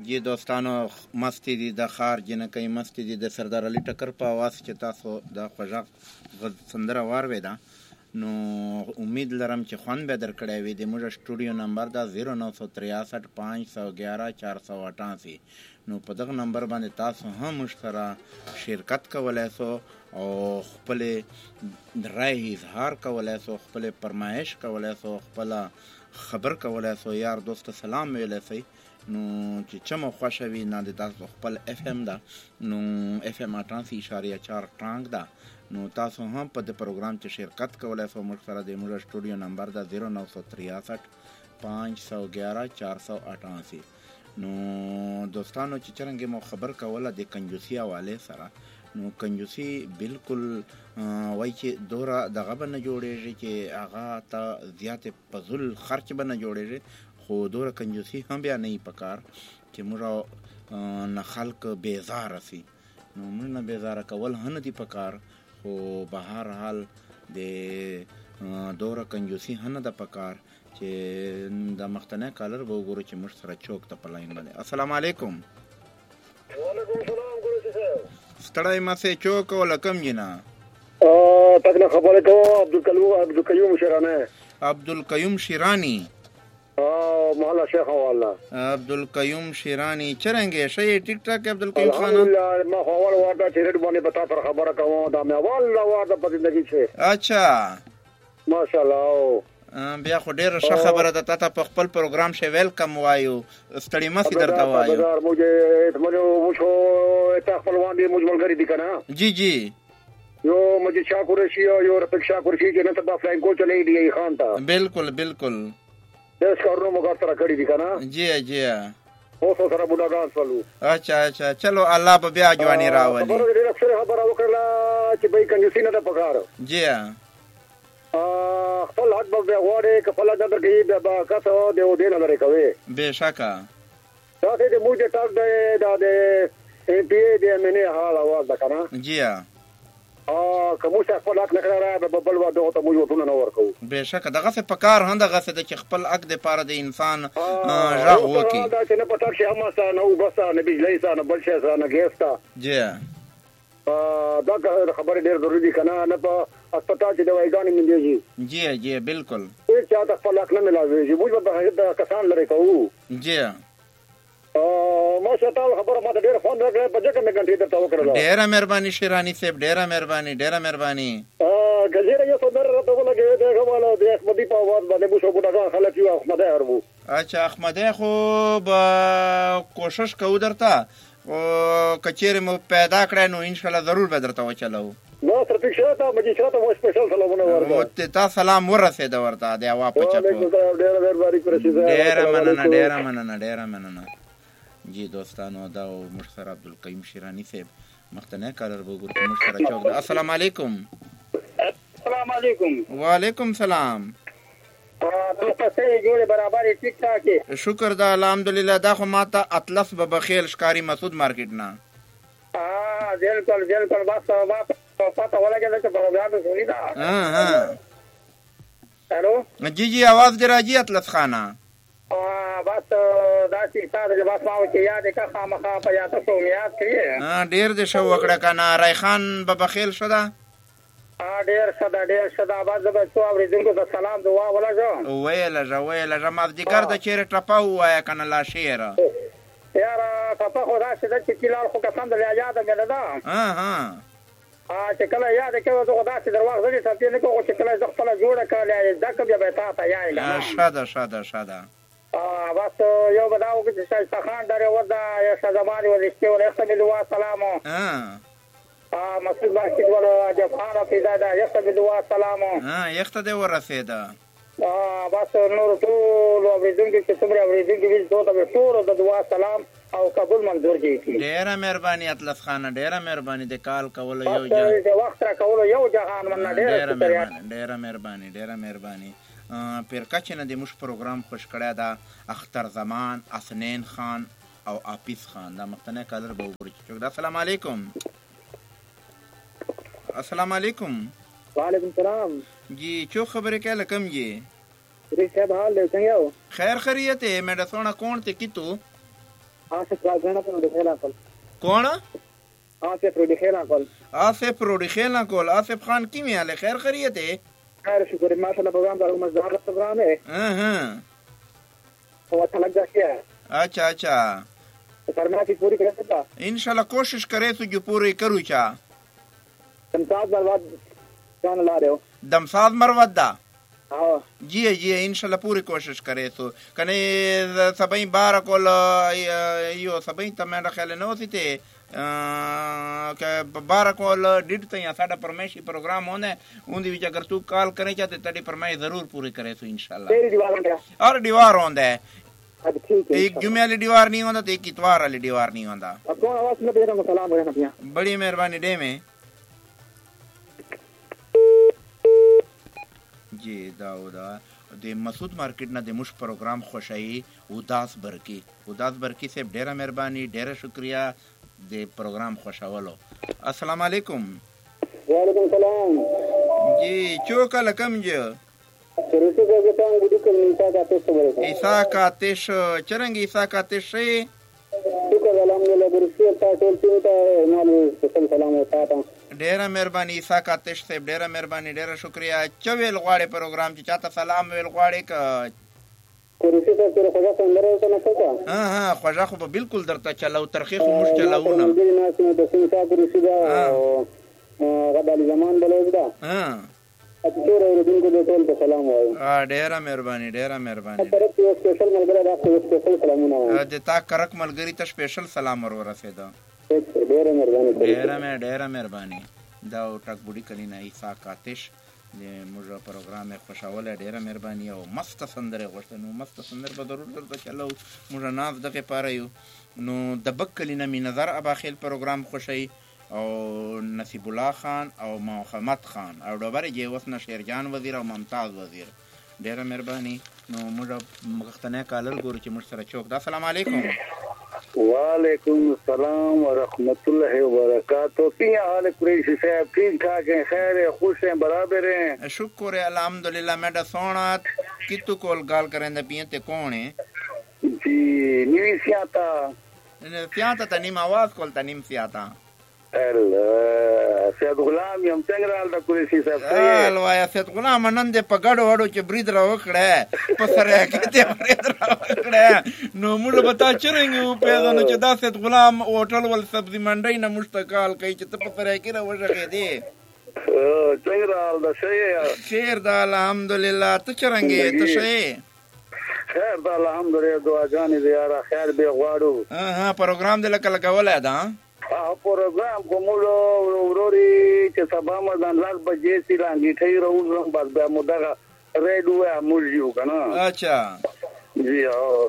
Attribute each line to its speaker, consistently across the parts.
Speaker 1: جی دوستانو مستی دي د خار جنکۍ مستی دي د سردار علي ټکر په اواز چې تاسو د خوږه سندره واورېده نو امید لرم چې خوند به درکړی وي. د موږ سټوډیو نمبر دا 0963 511 488 نو په دغه نمبر باندې تاسو هم موږ سره شرکت کولی سو او خپل رای اظهار کولی سو، خپل فرمایش کولی سو، خپل خبر کولی سو، یار دوست سلام ویلی سئ. نو چې چمه خوښه وي نه د تاسو خپل اف ام ده نو اف ام 88.4 ټانګ ده نو تاسو هم په د پروګرام کې شرکت کولی سو. موږ سره د موږ سټوډیو نمبر ده 0963 511 488 نو دوستانو چې څرنګه مو خبر کوله د کنجوسي حواله سره نو کنجوسي بالکل وای چې دوره دغه به نه جوړېږي چې هغه ته زیات فضول خرچ به نه جوړېږي، خو دوره کنجوسي هم بیا نه پکار چې موږ نه خلک بیزاره سي. نو موږ نه بیزاره کول هم نه دي پکار، خو به هر حال د دوره کنجوسي هم نه ده پکار چې د مختنه کالر به وګورو چې موږ سره چوک ته په لاین باندې. السلام علیکم.
Speaker 2: وعلیکم السلام ګورو صاحب.
Speaker 1: ستړی مسې چوک ولا کم جنا
Speaker 2: تاسو خبره کوم عبدالقیوم شیرانی.
Speaker 1: عبدالقیوم شیرانی
Speaker 2: محله شیخ والله.
Speaker 1: عبدالقیوم شیرانی چرنګه شي ټیک ټاک عبدالقیوم خان.
Speaker 2: الحمدلله ما خبر ورته چې رډ باندې بتا پر خبره کوم دا مې والله ورته په زندگی کې.
Speaker 1: اچھا
Speaker 2: ماشاءالله.
Speaker 1: بیا خو ډېر ښه خبره ده. تا په خپل پروګرام شه ویلکم وایو، ستړي مسې درته وایو.
Speaker 2: مجھے تا خپلوان دي موږ ملګری دي کنه.
Speaker 1: جی جی
Speaker 2: یو مجھے شاه قریشی او یو رفیق شاه قریشی چې نن سبا فلاین کو چلے دی خان ته.
Speaker 1: بالکل بالکل
Speaker 2: داس کارونو موږ سره کړی دي کنه.
Speaker 1: جی جی
Speaker 2: اوس سره بوډاګان سوالو.
Speaker 1: اچھا اچھا چلو الله به بیا ځواني راولي.
Speaker 2: خبره ډېر اکثر خبره وکړه چې بای کنجوسی نه ده پکار.
Speaker 1: جی
Speaker 2: خپل حق به غواړي کفل د درګي د کاسو د ودې نه لري کوي.
Speaker 1: بشکه
Speaker 2: دا دې موږ ټاک د ای پی ای د منه حال आवाज ده کنه.
Speaker 1: جی
Speaker 2: کوم څه خپل حق نه کړی به بل واده ته موږ ټول نه ورکو.
Speaker 1: بشکه دغه څه پکار هم دغه څه د خپل حق د پاره د انسان راغ وکي.
Speaker 2: دا چې نه پټ شي هم سره نو بس نه بجلی سره نه بل شي سره نه ګیستا.
Speaker 1: جی
Speaker 2: دا خبره ډېر ضروري دي کنه. نه په هسپتال کې دوايګانې مليږي.
Speaker 1: جی جی بالکل.
Speaker 2: هیڅ چا ته خپل حق نه ملاويږي. موږ به د کسان لري کوو.
Speaker 1: جی
Speaker 2: ماشاءالله خبره ما ډېر خوند راکړه. په ځکه مې غنټې درته وکړله.
Speaker 1: ډېره مهرباني شیرانی صاحب، ډېره مهرباني ډېره مهرباني.
Speaker 2: ګزیره یو څومره راته ولګې د غواړو د احمدي په आवाज باندې مو شو بوډاګان خلک یو احمدي هربو.
Speaker 1: اچھا احمدي خو به کوشش کوو درته او کچېره مو پیدا کړای نو ان شاء الله ضرور به درته وچلو.
Speaker 2: نو تر پښه ته مجي شاته مو سپیشل سلامونه ورته.
Speaker 1: تا سلام ورسېده ورته د هوا په چپو.
Speaker 2: ډېر مهرباني کړی.
Speaker 1: ډېره مننه ډېره مننه ډېره مننه. جی دوستانو دا موږ سره عبدالقیوم شیرانی صاحب مختنه کالر وګورئ موږ سره چوک ده. السلام علیکم.
Speaker 2: السلام علیکم.
Speaker 1: وعلیکم سلام.
Speaker 2: تاسو جوړه برابر ټیک ټاک.
Speaker 1: شکر ده الحمدلله. دا خو ماته اطلس به بخیل ښکاری مسعود مارکیټ نه.
Speaker 2: بالکل بالکل بس پته ولګی چې پروګرام سنی دا. الو
Speaker 1: جی جی आवाज دې راځي اطلس خانه.
Speaker 2: بس دا چې تاسو بس ماو چې یاد کا خامخا په یاد ته یاد کړی.
Speaker 1: ډیر دې شو وکړه کنه. رای خان به بخیل شو دا.
Speaker 2: ډیر شدا باز به څو اوریدونکو ته سلام دعا ولګم.
Speaker 1: ویل ما دې ګر د چیرې ټپاو وایا کنه لا شعر.
Speaker 2: یار ټپا خو دا چې کلار خو قسم دې یاد مې نه ده. چې کله یاد کوي زه خدا چې درواغ زړی ته نه کوم چې کله زه خپل جوړه کړل ځکه بیا به تاسو یاد کړم. شاده بس یو بداو کې چې خان درې ودا یا شزماني ولشتي ولسته دعا سلامو. مسعود باشي ولا جفان پیدا دا یسته دعا سلامو.
Speaker 1: یخته دې ورسېده.
Speaker 2: بس نور ټول اوریدونکو چې څومره اوریدونکو ویل ته ټول د دعا سلام او قبول منظور دي.
Speaker 1: ډېره مهرباني اطلس خانه ډېره مهرباني د کال کول یو
Speaker 2: جهان د وخت را کول یو جهان من
Speaker 1: ډېره مهرباني. پیرکا چې نه د موږ پروګرام خوش کړی دا اختر زمان اسنین خان او آپیس خان دا مختنه کالر به وګورئ چې دا. السلام علیکم. السلام علیکم.
Speaker 2: وعلیکم السلام.
Speaker 1: جی چو خبرې کله کم جی
Speaker 2: ری صاحب حال له څنګه یو
Speaker 1: خیر خیریت ہے. میرا سونا کون تے کی تو
Speaker 2: آصف راځنه په دې خیال کول
Speaker 1: کون
Speaker 2: آصف روډي خیال کول
Speaker 1: آصف روډي خیال کول آصف خان کی می حال خیر خیریت ہے
Speaker 2: خیر شکر ماشاءاللہ پروگرام دارو مزدار پروگرام ہے وہ اچھا لگ گیا
Speaker 1: اچھا اچھا
Speaker 2: فرمائش پوری کر سکتا
Speaker 1: انشاءاللہ کوشش کرے تو جو پوری کرو چا
Speaker 2: دمساز مروت جان لا رہے ہو
Speaker 1: دمساز مروت دا
Speaker 2: جی
Speaker 1: جی انشاءاللہ پوری کوشش کرے تو کنے سبئی بارہ کول یو سبئی تا میرا خیال نو سی تے کہ 12 کول ڈیٹ تھی ساڈا فرمائشی پروگرام ہونا ہے ان دی اگر تو کال کرے چاہتے تیری فرمائش ضرور پوری کرے تو انشاءاللہ اور دیوار ہوندا ہے ایک جمعے والی دیوار نہیں ہوندا تو ایک اتوار والی دیوار نہیں ہوندا بڑی مہربانی ڈے میں جی داودا د مسعود مارکیټ نه د مش پروگرام خوشحالي وداس برکی سے ډیره مهرباني ډیره شکریا د پروگرام خوشاولو السلام علیکم
Speaker 2: وعلیکم السلام
Speaker 1: جی چوکا لکم جو
Speaker 2: سروسی کو گتان گڈو کمیتا کا تو سبر
Speaker 1: ایسا کا تش چرنگ ایسا کا تش
Speaker 2: شکر الحمدللہ برسی تا ټول ته نالو سلام وتا
Speaker 1: ډیره مهرباني عیسی کا تش صاحب ډیره مهرباني ډیره شکریا چویل غواړي پروگرام چې چاته سلام ویل غواړي ک
Speaker 2: کورسی ته سره خدا څنګه ورته نه
Speaker 1: ها ها خوځه خو بالکل درته چلاو ترخیخ مش چلاونه
Speaker 2: دې ناس د سنتا کورسی دا غدال زمان بلوز دا
Speaker 1: ها
Speaker 2: اته ورته د ټول ته سلام وایي
Speaker 1: ډیره مهرباني
Speaker 2: سره یو سپیشل ملګری راځي سپیشل سلامونه
Speaker 1: د تا کرک ملګری ته سپیشل سلام ورسېدا ډیره مهرباني دا ټک بوډي کلی نه عیسی کاتش د موږ پروگرام خوشاله ډیره مهرباني او مست سندره غوښتنو مست سندر به ضرور درته چلو موږ ناز دغه پاره یو نو د بکلی نه می نظر ابا خیل پروگرام خوشي او نصیب الله خان او محمد خان او ډبره جې وسنه شیرجان وزیر او ممتاز وزیر ډیره مهرباني نو موږ مختنه کالل ګور چې موږ سره چوک دا السلام علیکم
Speaker 2: وعلیکم السلام ورحمۃ اللہ وبرکاتہ کیا حال قریشی صاحب ٹھیک ٹھاک ہیں خیر ہیں خوش ہیں برابر ہیں
Speaker 1: شکر ہے الحمدللہ میڈا سونا کتو کول گال کریں دے پیتے کون ہیں
Speaker 2: جی نیوی سیاتا
Speaker 1: تا نیم آواز کول تا نیم سیاتا
Speaker 2: سید غلام یم څنګه رال د قریشی صاحب
Speaker 1: الوایا سید غلام نن دې په ګډو وړو چې برید را وکړه په سره کې دې برید را وکړه نو موږ به تا چرنګ په دنه چې دا سید غلام هوټل ول سبزی منډي نه مشتقال کوي چې ته په سره کې را وژغې دې
Speaker 2: څنګه رال د شي
Speaker 1: خیر دا الحمدلله ته چرنګ ته شي
Speaker 2: خیر دا الحمدلله دعاګانې دې یاره خیر به غواړو
Speaker 1: ها پروګرام دې لکه لګولای دا
Speaker 2: پروگرام کومولو وروري چې سبا مدان لاس بجې سي لانګي ټي راوځم بس بیا مدغه ریډو اموجیو کنه
Speaker 1: اچھا
Speaker 2: جی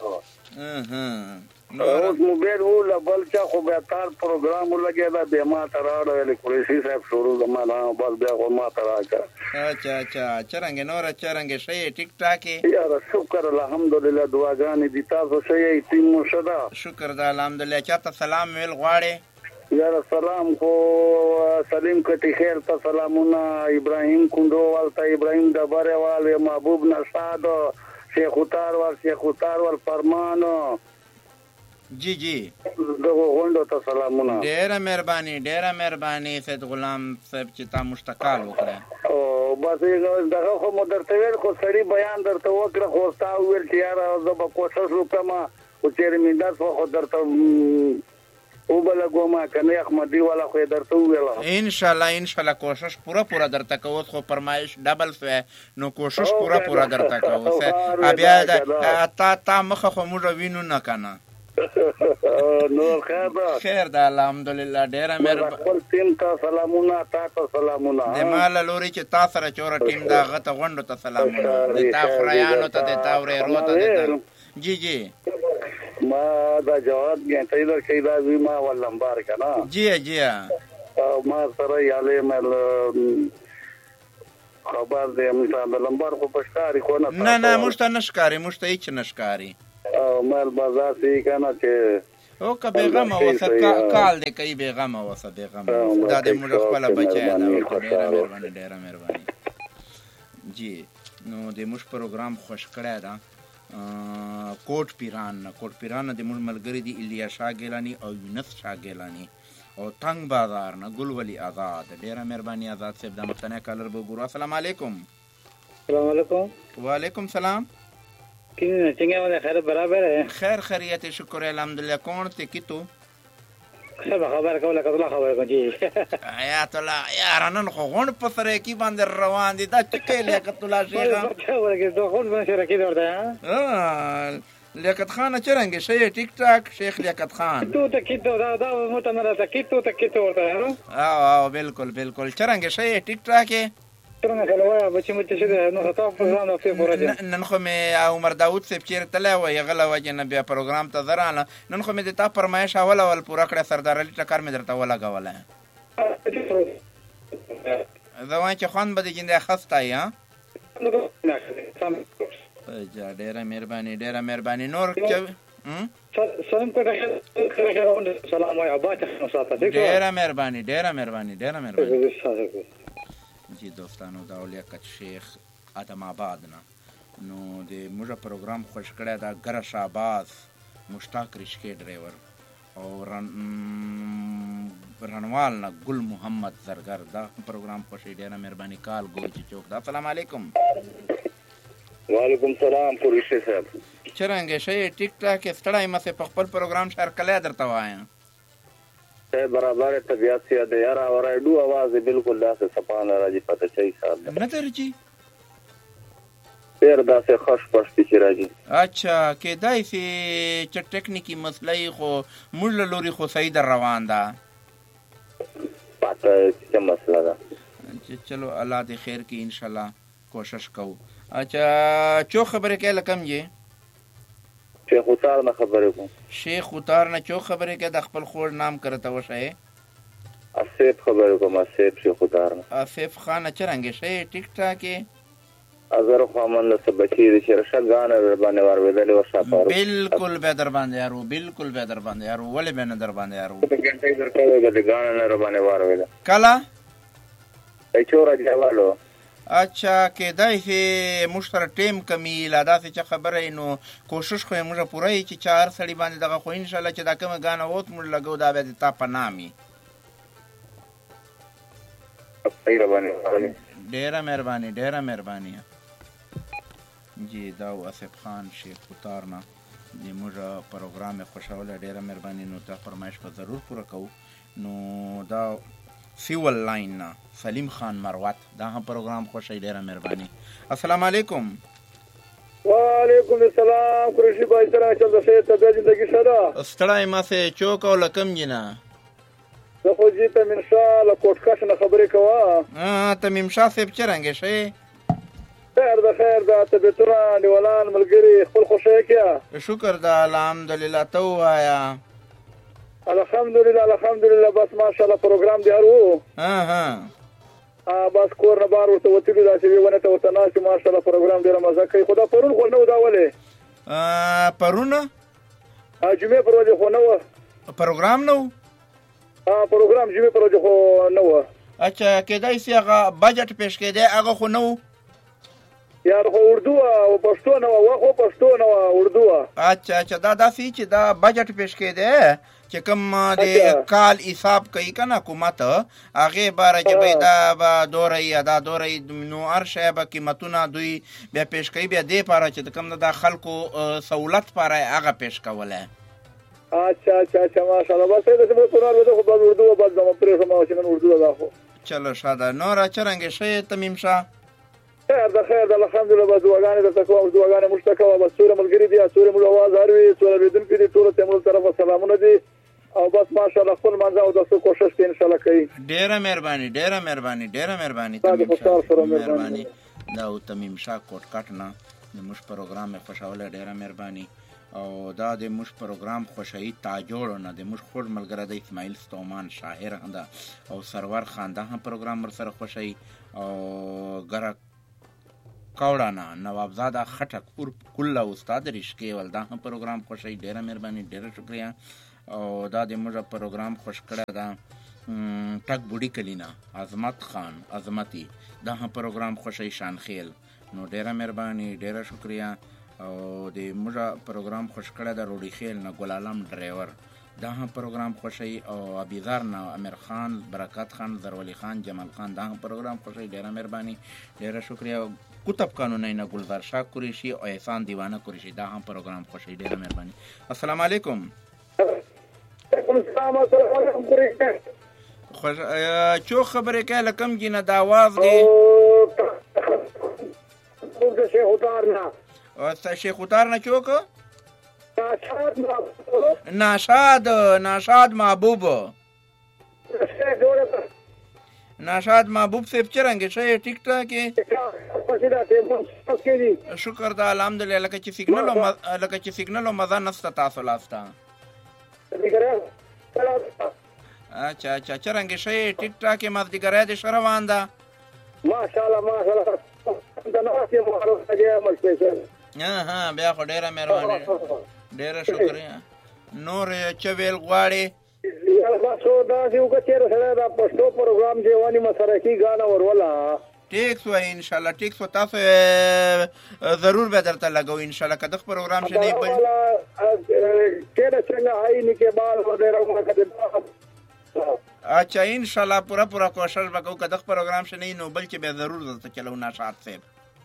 Speaker 2: اوس موبایل ولا بل چا خو به تار پروگرام لګیا دا به ما تراړو له قریشي صاحب شروع زمانہ بس بیا خو ما تراړه
Speaker 1: اچھا چرنګ نور چرنګ شي ټیک ټاک
Speaker 2: یا شکر الحمدلله دعاګانې دي تاسو شي تیم شدا
Speaker 1: شکر دا الحمدلله چاته سلام ویل غواړي
Speaker 2: یار سلام کو سلیم کټی خیر ته سلامونه ابراهیم کندو والتا ابراهیم دبره وال محبوب نشاد شیخ اتار وال فرمان
Speaker 1: جی
Speaker 2: دغه غونډو ته سلامونه
Speaker 1: ډیره مهرباني سید غلام صاحب چې تا مشتقال وکړه
Speaker 2: او بس دغه خو مدرته ویل خو سړي بیان درته وکړه خو تا ویل چې یار زه به کوشش وکم او چیرې مې داس خو درته او بل کومه کنه احمدی والا خو درته ویل
Speaker 1: ان شاء الله کوشش پورا درته کوو خو فرمایش ډبل سو نو کوشش پورا درته کوو بیا تا مخه خو موږ وینو نه کنه
Speaker 2: نو
Speaker 1: خیر دا الحمدلله ډیره مهرباني
Speaker 2: خپل ټیم ته سلامونه تاسو سلامونه
Speaker 1: د مال لوري چې تاسو سره چور ټیم دا غته غونډه ته سلامونه د تا خریانو ته د تا ورو ته جی
Speaker 2: ما دا جواب غنټې در کې دا وی ما ول نمبر کنه
Speaker 1: جی
Speaker 2: ما سره یاله مل خبر دې مثال نمبر کو پښکاری کو
Speaker 1: نه مشته نشکاری مشته هیڅ نشکاری
Speaker 2: مال بازار سی کنه چې
Speaker 1: او که بیغم وسه کال دې کوي بیغم وسه بیغم دا دې موږ خپل بچی دا ډیره مهرباني جی نو د موږ پروگرام خوش کړی دا کوټ پیران د موږ ملګری دي الیا شاه ګیلانی او یونس شاه ګیلانی او تنگ بازار نه ګل ولی آزاد. ډیره مهرباني آزاد صاحب. د مختنه کالر به ګورو. السلام علیکم.
Speaker 3: السلام علیکم.
Speaker 1: وعلیکم سلام.
Speaker 3: څنګه خیر برابر ہے؟
Speaker 1: خیر خیریت شکر الحمدلله. کون ته کیتو
Speaker 3: خبر کوله کله خبر کوي
Speaker 1: آیات الله یارانن خو غون په سره کی باندې روان دي دا ټکې لیاقت الله شیخ
Speaker 3: ورګه دوه غون باندې سره کې ورته
Speaker 1: لیاقت خان چرنګ شي ټیک ټاک شیخ لیاقت خان
Speaker 3: تو ته کیتو دا متنه ته کیتو ورته
Speaker 1: او بالکل چرنګ شي ټیک ټاک
Speaker 3: څنګه غلوه بچی مت شه نو خطا پروګرام په پروژه
Speaker 1: نن خو مې عمر داوود صاحب چیرته تله وای غلا وجنه بیا پروګرام ته درانه نن خو مې د تا فرمایش اول پورا کړه سردار علي ټکر مې درته ولا دا وای چې خوان بده جنده خسته یا ډیره مهرباني نور
Speaker 3: سلام کوټه سلام وای ابا ته ساته
Speaker 1: ډیره مهرباني جی دوستانو دا اولیاء شیخ ادم آباد نه نو د موږ پروګرام خوش کړی دا ګره شاباز مشتاق رشکې ډرایور او رنوال نه ګل محمد زرګر دا پروګرام خوشی. ډیره مهرباني. کال ګوجی چوک دا. السلام علیکم.
Speaker 4: وعلیکم سلام پولیس صاحب.
Speaker 1: چرنګ شي ټیک ټاک ستړی مې په خپل پروګرام شهر کله درته وایم
Speaker 4: برابر طبیعت سے د یار اورای دو आवाज بالکل داسه سپانه راځي پته چي صاحب
Speaker 1: نه درځي
Speaker 4: پیر داسه خوش پښتي چې راځي.
Speaker 1: اچھا کېدای شي چې ټکنیکی مسلې خو موږ لوري خو صحیح در روان ده
Speaker 4: پته څه مسله ده
Speaker 1: چې چلو الله دې خیر کې ان شاء الله کوشش کوو. اچھا چو خبره کې لکم یې
Speaker 4: شیخ اتار نه خبره کوم.
Speaker 1: شیخ اتار نه چو خبره کې د خپل خور نام کرته وشه
Speaker 4: اسیف خبره کوم. اسیف شیخ اتار نه.
Speaker 1: اسیف خان چرنګ شي ټیک ټاک
Speaker 4: اگر خو من له سبکی د شرشه غانه باندې ورودل او شاپارو
Speaker 1: بالکل به در باندې یارو ولې به نه در باندې یارو
Speaker 4: د ګنټې درکو د غانه نه باندې ورودل
Speaker 1: کلا
Speaker 4: ای چورا دیوالو.
Speaker 1: اچھا کېدای شي موږ سره ټیم کمی لا داسې چې خبره نو کوشش خو موږ پوره چې چار سړي باندې دغه خو ان شاء الله چې دا کومه غانه ووت موږ لګو دا به تا په نامي. ډیره مهرباني جی دا اسف خان شیخ اتار نه د موږ پروګرام خوشاله. ډیره مهرباني. نو دا فرمایش به ضرور پوره کوو. نو دا فیول لاین نه سلیم خان مروت دا هم پروګرام خوشی. ډیره مهرباني. السلام علیکم.
Speaker 2: وعلیکم السلام. قریشی بھائی سره چل د شه طبیعت زندگی سره
Speaker 1: ستړی ما سه چوک او لکم جنا
Speaker 2: زه خو جی ته من شاء الله کوټکاش نه خبرې کوه
Speaker 1: تمیم شاه صاحب چرنګ شي
Speaker 2: خیر دا طبیعتونه نیولان ملګری خپل خوشی کیا
Speaker 1: شکر دا الحمدلله تو وایا
Speaker 2: الحمدلله بس ماشاءالله پروګرام دی هرو بس کور نه بار ورته وتلو دا چې ونه ته ورته ناش ماشاءالله پروګرام ډیر مزه کوي. خدا پرون خو نو دا ولې
Speaker 1: پرونه
Speaker 2: جمعه پر ورځ خو نو
Speaker 1: پروګرام نو
Speaker 2: پروګرام جمعه پر ورځ خو نو.
Speaker 1: اچھا کېدای شي هغه بجټ پیش کېده هغه خو نو
Speaker 2: یار خو اردو او پښتو نو خو پښتو نو اردو.
Speaker 1: اچھا دا داسې چې دا بجټ پیش کېده چې کوم د کال حساب کوي کنه حکومت هغه بار چې به دا دوري نو ارشه به قیمتونه دوی بیا پیش کوي بیا دې پاره چې کوم د خلکو سہولت پاره هغه پیش کوله.
Speaker 2: اچھا ماشاءالله بس دې په قرآن ورته خو اردو او بعد زموږ پرې سمو چې نن اردو دا خو
Speaker 1: چلو شاده نور چرنګ شي تمیم شاه
Speaker 2: خیر د الحمدلله بس دعاګانې د تقوا او دعاګانې مشتکوا بس سوره ملګری دي سوره مول आवाज هروي سوره بدون کې دي ټول ته مول طرف سلامونه دي او بس ماشاءالله خپل منځ او د څه کوشش کوي ان شاء الله کوي.
Speaker 1: ډیره مهرباني دا تمیم شاه کوټکټ نه د مش پروګرام خوشاله. ډیره مهرباني. او دا د مش پروګرام خوشحالي تاجوړ نه د مش خور ملګری د اسماعیل ستومان شاعر هنده او سرور خان دا هم پروګرام ور سره خوشحالي او ګره کوړانا نوابزاده خټک اور کله استاد رشکې ول دا هم پروګرام خوشحالي. ډیره مهرباني. ډیره شکریا. او دا د موږ پروګرام خوش کړه دا ټک بوډی کلینا عظمت خان عظمتي دا هم پروګرام خوشحالي شان خیل. نو ډیره مهرباني. ډیره شکریا. او د موږ پروګرام خوش کړی د روډي خیل نه ګل عالم ډرایور دا هم پروګرام خوښوي او ابیزار نه امیر خان برکت خان زرولی خان جمال خان دا هم پروګرام خوښوي ډیره مهرباني ډیره شکریہ کتب قانونی نه گلزار شاه قریشی او احسان دیوانه قریشی دا هم پروګرام خوښوي ډیره مهرباني السلام علیکم خوش چو خبرې کوي لکم جنه د आवाज دی شیخ اتار نه چوک ناشاد محبوب صاحب چرنګ شي ټیک ټاک شکر دا الحمدلله لکه چې سیګنل او مزه نسته تاسو لاسته اچھا چرنګ شي ټیک ټاک مازدیګرای د شروان ده
Speaker 2: ماشاءالله
Speaker 1: بیا خو ډیره مهرباني ډیره شکریہ نور چویل غواړي
Speaker 2: باسو دا یو کچېره سره دا پښتو پروګرام دیوانی مسرکی غانا ورولا
Speaker 1: ټیک سو ان شاء الله ټیک سو تاسو ضرور به درته لګو ان شاء الله کله پروګرام شې نه بل
Speaker 2: کېره څنګه آی نه کې بال ډیره ما کده
Speaker 1: اچھا ان شاء الله پورا کوشش وکړو کله پروګرام شې نه نو بل چې به ضرور درته چلو نشاط صاحب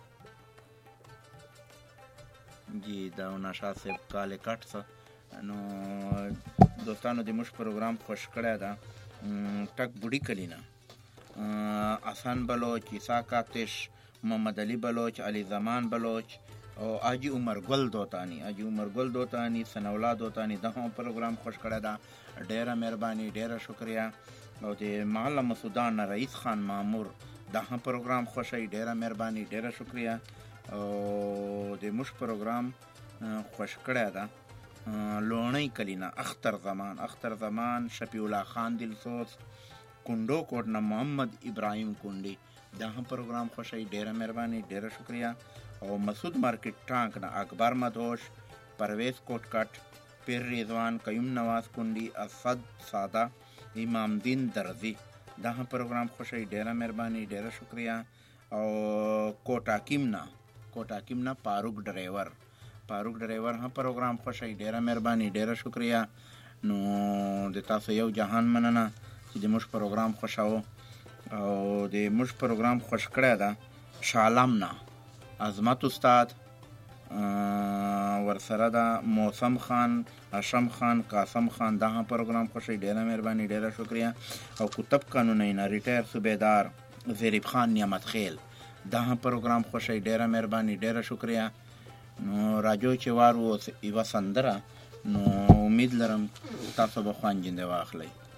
Speaker 1: جی دا نشاط صاحب کال کټ نو دوستانو د موږ پروګرام خوش کړی دا ټک بوډی کلینا آسان بلوچ عیسا کاتش محمد علی بلوچ علی زمان بلوچ او حاجی عمر ګل دوتانی سنولا دوتانی دا هم پروګرام خوش کړی دا ډیره مهرباني ډیره شکریہ او د محله مسودان رئیس خان مامور دا هم پروګرام خوشی ډیره مهرباني ډیره شکریہ او د موږ پروګرام خوش کړی دا لونی کلینا اختر زمان شفیع الله خان دلسوز کندو کوټ نه محمد ابراهیم کندی دا هم پروګرام خوشی ډیره مهرباني ډیره شکریہ او مسعود مارکیټ ټانک نه اکبر مدهوش پرویز کوټ کټ پیر رضوان قیوم نواز کندی اسد ساده امام دین درزی دا هم پروګرام خوشی ډیره مهرباني ډیره شکریہ او کوټا کیمنا فاروق ډرایور هم پروګرام خوشی ډیره مهرباني ډیره شکریہ نو د تاسو یو جهان مننه چې د موږ پروګرام خوشاو او د موږ پروګرام خوش کړی دا شالامنا عظمت استاد ورسره دا موسم خان هاشم خان قاسم خان دا هم پروګرام خوشی ډیره مهرباني ډیره شکریہ او کتب قانونی نه ریټایر صوبیدار زریب خان نعمت خیل دا هم پروګرام خوشی ډیره مهرباني ډیره شکریہ نو راجو چې وارو یوه سندره نو امید لرم تاسو به خوند جنده واخلئ